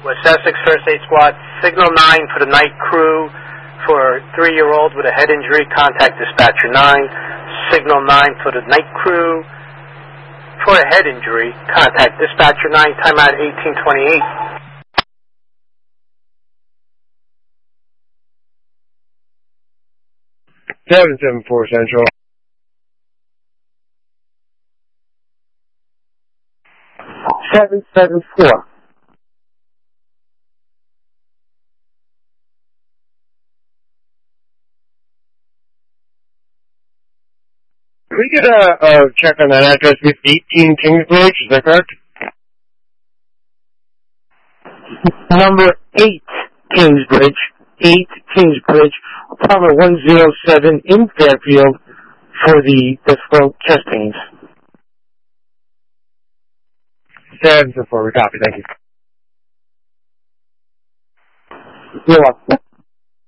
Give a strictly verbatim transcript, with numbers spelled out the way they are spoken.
West Essex First Aid Squad. Signal nine for the night crew for three-year-old with a head injury. Contact dispatcher nine. Signal nine for the night crew for a head injury. Contact dispatcher nine. Timeout eighteen twenty-eight. seven seven four Central. seven seven four. Can we get a, a check on that address with eighteen Kingsbridge? Is that correct? Number eight Kingsbridge. eight Kingsbridge. Apartment one oh seven in Fairfield for the, the throat chest pains. seven seven four. We copy. Thank you. You're welcome.